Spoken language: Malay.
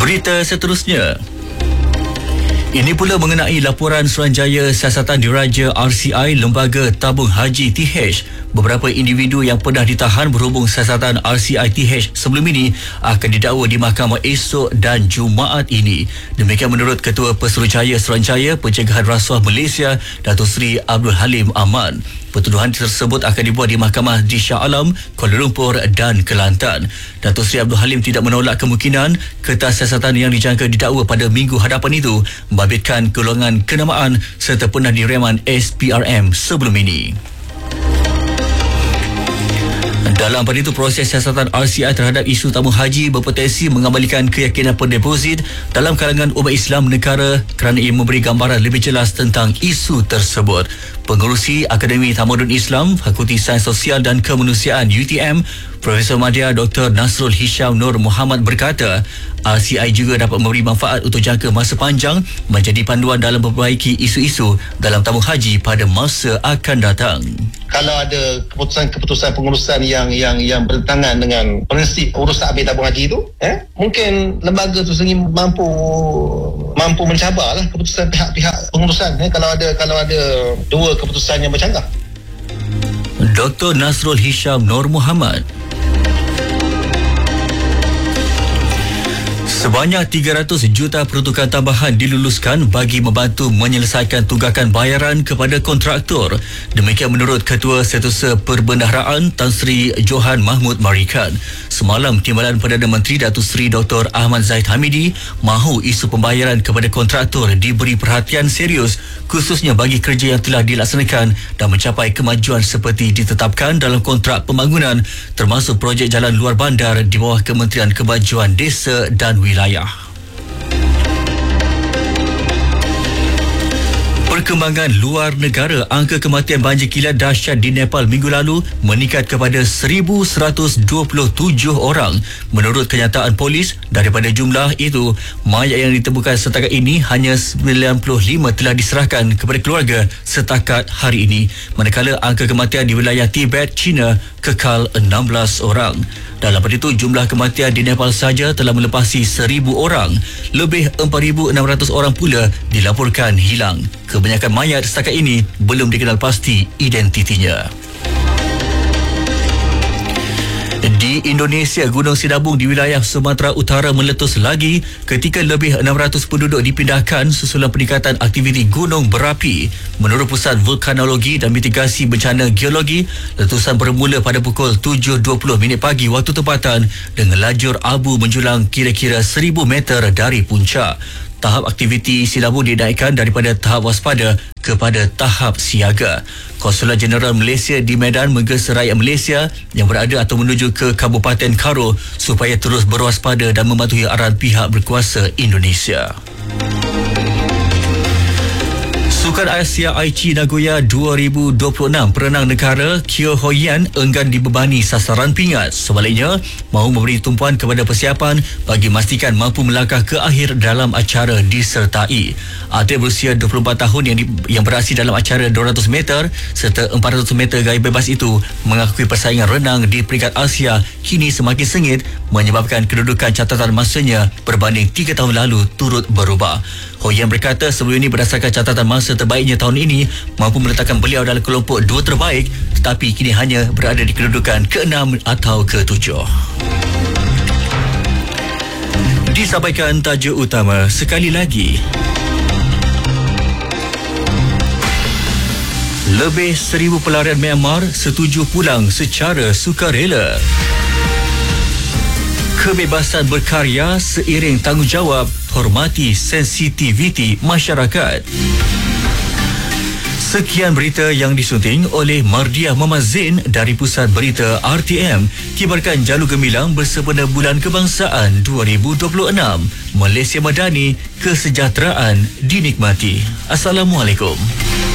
Berita seterusnya. Ini pula mengenai laporan Suruhanjaya Siasatan Diraja RCI Lembaga Tabung Haji TH. Beberapa individu yang pernah ditahan berhubung siasatan RCI TH sebelum ini akan didakwa di mahkamah esok dan Jumaat ini. Demikian menurut Ketua Pesuruhjaya Suruhanjaya Pencegahan Rasuah Malaysia, Datuk Seri Abdul Halim Ahmad. Pertuduhan tersebut akan dibuat di Mahkamah di Shah Alam, Kuala Lumpur dan Kelantan. Datuk Seri Abdul Halim tidak menolak kemungkinan kertas siasatan yang dijangka didakwa pada minggu hadapan itu membabitkan golongan kenamaan serta pernah direman SPRM sebelum ini. Dalam pada itu, proses siasatan RCI terhadap isu tabung haji berpotensi mengembalikan keyakinan pendeposit dalam kalangan umat Islam negara kerana ia memberi gambaran lebih jelas tentang isu tersebut. Pengerusi Akademi Tamadun Islam, Fakulti Sains Sosial dan Kemanusiaan UTM, Profesor Madya Dr. Nasrul Hisham Nur Muhammad berkata, RCI juga dapat memberi manfaat untuk jangka masa panjang menjadi panduan dalam memperbaiki isu-isu dalam tabung haji pada masa akan datang. Kalau ada keputusan-keputusan pengurusan yang bertentangan dengan prinsip urusan ambil tabung haji itu, mungkin lembaga itu sendiri mampu mencabarlah keputusan pihak-pihak pengurusan kalau ada dua keputusan yang bercanggah. Dr. Nasrul Hisham Nur Muhammad. Sebanyak 300 juta peruntukan tambahan diluluskan bagi membantu menyelesaikan tunggakan bayaran kepada kontraktor. Demikian menurut Ketua Setiausaha Perbendaharaan Tan Sri Johan Mahmud Marikan. Semalam, Timbalan Perdana Menteri Datuk Seri Dr. Ahmad Zahid Hamidi mahu isu pembayaran kepada kontraktor diberi perhatian serius, khususnya bagi kerja yang telah dilaksanakan dan mencapai kemajuan seperti ditetapkan dalam kontrak pembangunan, termasuk projek jalan luar bandar di bawah Kementerian Kemajuan Desa dan Wilayah. Perkembangan luar negara, angka kematian banjir kilat dahsyat di Nepal minggu lalu meningkat kepada 1,127 orang. Menurut kenyataan polis, daripada jumlah itu, mayat yang ditemukan setakat ini hanya 95 telah diserahkan kepada keluarga setakat hari ini. Manakala angka kematian di wilayah Tibet, China kekal 16 orang. Dalam pada itu, jumlah kematian di Nepal saja telah melepasi 1,000 orang. Lebih 4,600 orang pula dilaporkan hilang. Kebanyakan mayat setakat ini belum dikenal pasti identitinya. Di Indonesia, Gunung Sinabung di wilayah Sumatera Utara meletus lagi ketika lebih 600 penduduk dipindahkan susulan peningkatan aktiviti gunung berapi. Menurut Pusat Vulkanologi dan Mitigasi Bencana Geologi, letusan bermula pada pukul 7.20 pagi waktu tempatan dengan lajur abu menjulang kira-kira 1,000 meter dari puncak. Tahap aktiviti sinabung dinaikkan daripada tahap waspada kepada tahap siaga. Konsulat Jeneral Malaysia di Medan menggesa rakyat Malaysia yang berada atau menuju ke Kabupaten Karo supaya terus berwaspada dan mematuhi arahan pihak berkuasa Indonesia. Sukan Asia Aichi Nagoya 2026, perenang negara Kyo Hoyan enggan dibebani sasaran pingat. Sebaliknya, mahu memberi tumpuan kepada persiapan bagi memastikan mampu melangkah ke akhir dalam acara disertai. Atlet berusia 24 tahun yang beraksi dalam acara 200 meter serta 400 meter gaya bebas itu mengakui persaingan renang di peringkat Asia kini semakin sengit menyebabkan kedudukan catatan masanya berbanding 3 tahun lalu turut berubah. Hoyan berkata sebelum ini berdasarkan catatan masa terbaiknya tahun ini mampu meletakkan beliau dalam kelompok 2 terbaik, tetapi kini hanya berada di kedudukan ke-6 atau ke-7. Disampaikan tajuk utama sekali lagi. Lebih 1,000 pelarian Myanmar setuju pulang secara sukarela. Kebebasan berkarya seiring tanggungjawab, hormati sensitiviti masyarakat. Sekian berita yang disunting oleh Mardiah Muhammad Zain dari Pusat Berita RTM. Kibarkan jalur gemilang bersempena Bulan Kebangsaan 2026. Malaysia Madani, kesejahteraan dinikmati. Assalamualaikum.